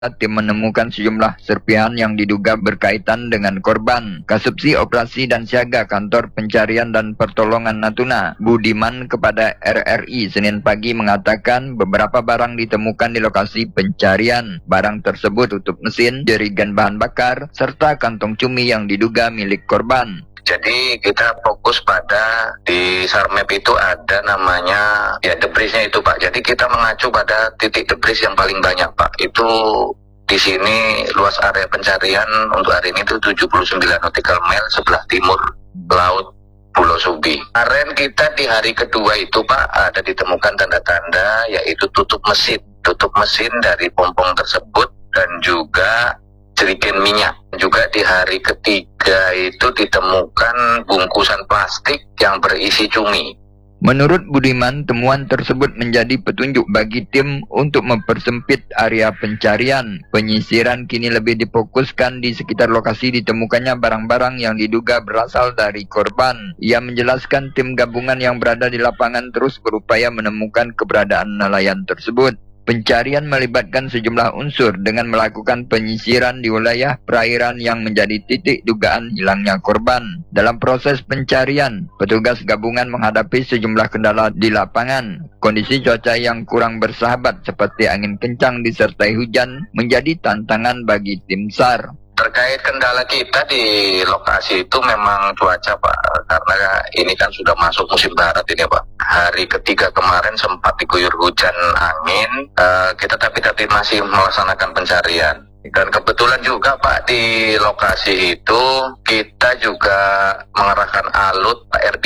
tim menemukan sejumlah serpihan yang diduga berkaitan dengan korban. Kasubsi Operasi dan Siaga Kantor Pencarian dan Pertolongan Natuna, Budiman, kepada RRI Senin pagi mengatakan beberapa barang ditemukan di lokasi pencarian. Barang tersebut tutup mesin, jerigen bahan bakar, serta kantong cumi yang diduga milik korban. Jadi kita fokus pada di SARMAP itu ada namanya debrisnya itu Pak. Jadi kita mengacu pada titik debris yang paling banyak Pak. Itu di sini luas area pencarian untuk hari ini itu 79 nautical mile sebelah timur laut Pulau Subi. Kemarin kita di hari kedua itu Pak ada ditemukan tanda-tanda yaitu tutup mesin dari pompong tersebut dan juga jerigen minyak. Juga di hari ketiga itu ditemukan bungkusan plastik yang berisi cumi. Menurut Budiman, temuan tersebut menjadi petunjuk bagi tim untuk mempersempit area pencarian. Penyisiran kini lebih difokuskan di sekitar lokasi ditemukannya barang-barang yang diduga berasal dari korban. Ia menjelaskan tim gabungan yang berada di lapangan terus berupaya menemukan keberadaan nelayan tersebut. Pencarian melibatkan sejumlah unsur dengan melakukan penyisiran di wilayah perairan yang menjadi titik dugaan hilangnya korban. Dalam proses pencarian, petugas gabungan menghadapi sejumlah kendala di lapangan. Kondisi cuaca yang kurang bersahabat seperti angin kencang disertai hujan menjadi tantangan bagi tim SAR. Terkait kendala kita di lokasi itu memang cuaca Pak, karena ini kan sudah masuk musim barat ini Pak. Hari ketiga kemarin sempat diguyur hujan angin, kita tapi masih melaksanakan pencarian. Dan kebetulan juga Pak di lokasi itu kita juga mengerahkan alut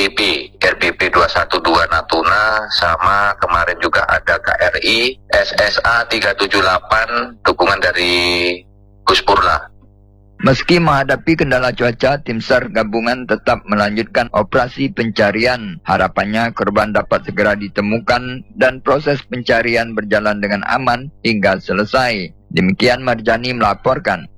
RBP 212 Natuna, sama kemarin juga ada KRI SSA 378 dukungan dari Guspurla. Meski menghadapi kendala cuaca, tim SAR gabungan tetap melanjutkan operasi pencarian. Harapannya korban dapat segera ditemukan dan proses pencarian berjalan dengan aman hingga selesai. Demikian Marjani melaporkan.